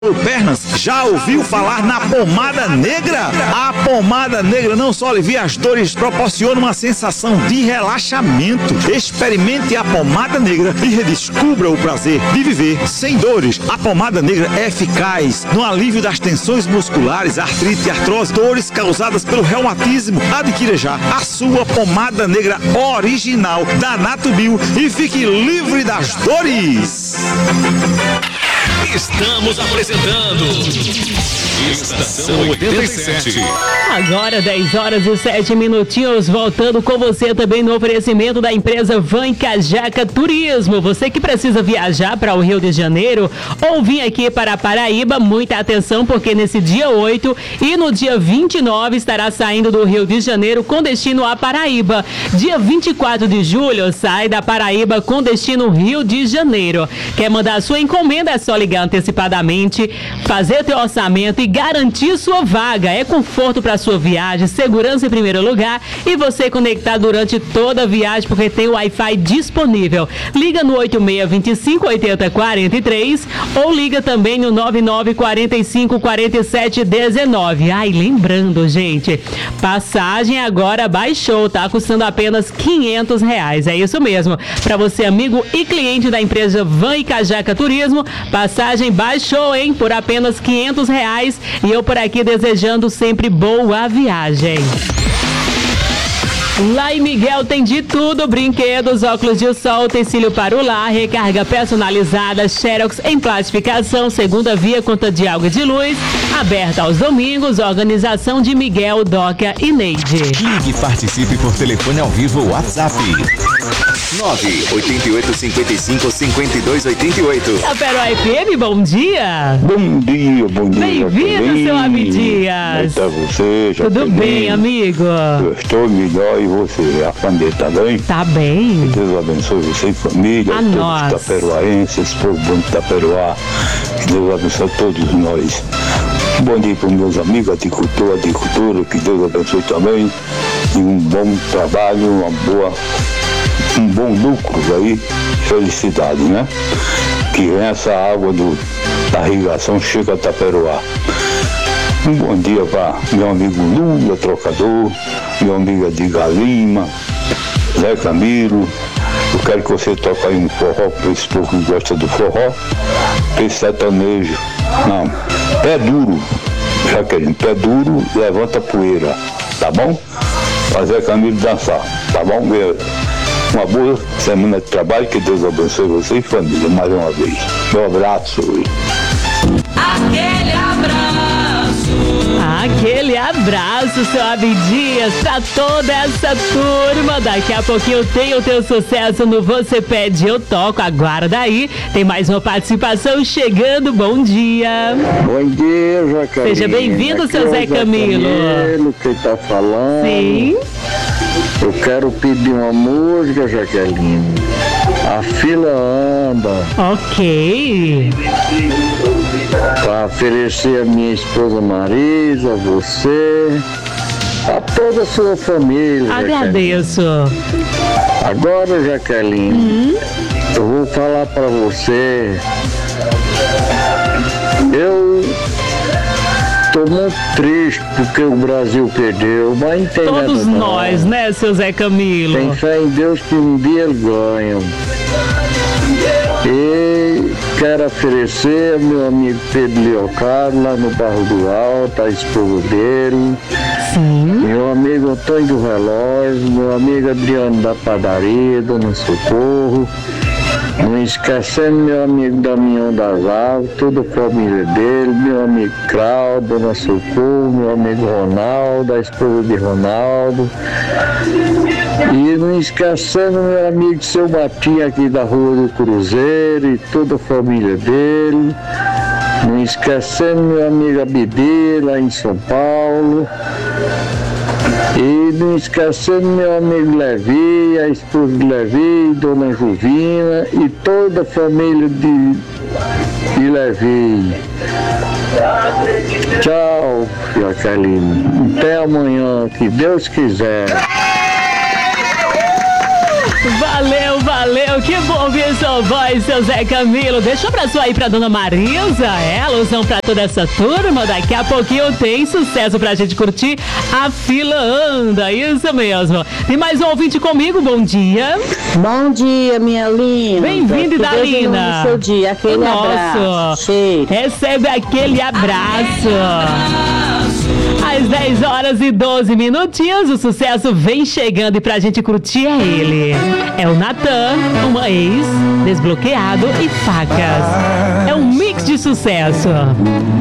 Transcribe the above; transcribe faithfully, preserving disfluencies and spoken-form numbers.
Pernas, já ouviu falar na pomada negra? A pomada negra não só alivia as dores, proporciona uma sensação de relaxamento. Experimente a pomada negra e redescubra o prazer de viver sem dores. A pomada negra é eficaz no alívio das tensões musculares, artrite, artrose, dores causadas pelo reumatismo. Adquira já a sua pomada negra original da Natubio e fique livre das dores. Estamos apresentando Estação oitenta e sete. Agora dez horas e sete minutinhos, voltando com você também no oferecimento da empresa Van Cajaca Turismo. Você que precisa viajar para o Rio de Janeiro ou vir aqui para Paraíba, muita atenção, porque nesse dia oito e no dia vinte e nove estará saindo do Rio de Janeiro com destino a Paraíba. Dia vinte e quatro de julho sai da Paraíba com destino Rio de Janeiro. Quer mandar a sua encomenda? É só ligar antecipadamente, fazer teu orçamento e garantir sua vaga. É conforto para sua viagem, segurança em primeiro lugar e você conectar durante toda a viagem porque tem o Wi-Fi disponível. Liga no oito seis dois cinco, oito zero quatro três ou liga também no nove nove quatro cinco, quatro sete um nove. Ai, lembrando, gente, passagem agora baixou, tá custando apenas quinhentos reais. É isso mesmo. Para você, amigo e cliente da empresa Van e Cajaca Turismo, passagem baixou, hein? Por apenas quinhentos reais. E eu por aqui desejando sempre boa viagem. Lá em Miguel tem de tudo, brinquedos, óculos de sol, tecido para o lar, recarga personalizada, xerox em plastificação, segunda via, conta de água e de luz, aberta aos domingos, organização de Miguel, Doca e Neide. Ligue e participe por telefone ao vivo WhatsApp. nove oito oito, cinco cinco, cinco dois oito oito. Tapero F M, bom dia. Bom dia, bom dia. Bem-vindo, seu Abdias. Como está você, Jaqueline? Tudo bem, amigo? Eu estou melhor e você? A família tá bem? Tá bem. Que Deus abençoe você e família, A todos nós. os taperoaenses, povo bom de Taperoá. Que Deus abençoe todos nós. Bom dia para os meus amigos, agricultor, agricultura, que Deus abençoe também. E um bom trabalho, uma boa, um bom lucro aí, felicidade, né? Que essa água do, da irrigação chega a Taperoá. Um bom dia para meu amigo Lula, trocador, meu amigo Edgar Lima, Zé Camilo. Eu quero que você toque aí um forró para esse povo que gosta do forró, para esse sertanejo. Não, pé duro, Jaqueline, pé duro, levanta a poeira, tá bom? Para Zé Camilo dançar, tá bom? Uma boa semana de trabalho, que Deus abençoe você e família, mais uma vez. Meu abraço. Aquele abraço. Aquele abraço, seu Abdias, pra toda essa turma. Daqui a pouquinho tem o teu sucesso no Você Pede, Eu Toco. Aguarda aí, tem mais uma participação chegando. Bom dia. Bom dia, Jaqueline. Seja bem-vindo, Aqui seu é o Zé Camilo. Camilo que tá falando. Sim. Eu quero pedir uma música, Jaqueline. A fila anda. Ok. Para oferecer a minha esposa Marisa, a você, a toda a sua família. Jaqueline. Agradeço. Agora, Jaqueline, Hum? eu vou falar para você. Eu tô muito triste porque o Brasil perdeu, mas não tem Todos nada, não. nós, né, seu Zé Camilo? Tem fé em Deus que um dia eles ganham. E quero oferecer ao meu amigo Pedro Leocádio, lá no Barro do Alto, a esposa dele. Sim. Meu amigo Antônio do Relógio, meu amigo Adriano da Padaria, Dona Socorro. Não esquecendo meu amigo Damião das Aves, toda a família dele, meu amigo Crau, Dona Socorro, meu amigo Ronaldo, a esposa de Ronaldo. E não esquecendo meu amigo Seu Batinho aqui da Rua do Cruzeiro e toda a família dele. Não esquecendo meu amigo Abidê, lá em São Paulo. E não esquecendo meu amigo Levi, a esposa de Levi, Dona Juvina e toda a família de, de Levi. Tchau, Jaqueline. Até amanhã, que Deus quiser. Valeu, valeu. meu, que bom ouvir sua voz, seu Zé Camilo. Deixa um abraço aí pra dona Marisa. É, alusão pra toda essa turma. Daqui a pouquinho tem sucesso pra gente curtir. A fila anda, isso mesmo. Tem mais um ouvinte comigo, bom dia. Bom dia, minha linda. Bem-vindo, Idalina. Seu dia, aquele Nosso. abraço. Cheiro. Recebe aquele abraço. Às dez horas e doze minutinhos, o sucesso vem chegando e pra gente curtir é ele. É o Natan, uma ex, desbloqueado e facas. É um mix de sucesso.